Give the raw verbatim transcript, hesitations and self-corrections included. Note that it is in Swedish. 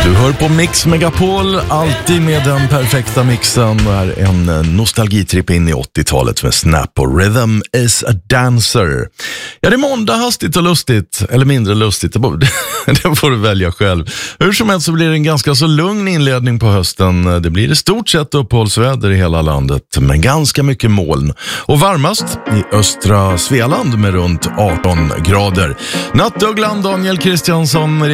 Du hör på Mix Megapol, alltid med den perfekta mixen. Det är en nostalgitripp in i åttiotalet med Snap och Rhythm is a Dancer. Ja, det är måndag, hastigt och lustigt, eller mindre lustigt, det får du välja själv. Hur som helst så blir det en ganska så lugn inledning på hösten. Det blir i stort sett uppehållsväder i hela landet, men ganska mycket moln. Och varmast i östra Svealand med runt arton grader. Nattugglan Daniel Kristiansson